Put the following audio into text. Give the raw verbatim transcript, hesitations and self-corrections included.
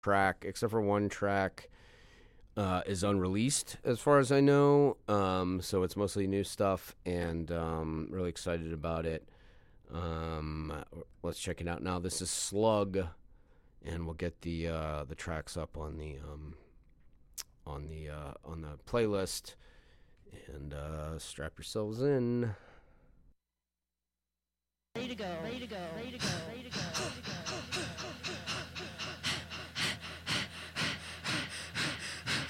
track, except for one track, uh, is unreleased as far as I know. Um, so it's mostly new stuff, and um, really excited about it. Um, let's check it out now. This is Slug, and we'll get the uh, the tracks up on the um, on the uh, on the playlist, and uh, strap yourselves in. Ready to go. Ready to go. Ready to go. Ready to go.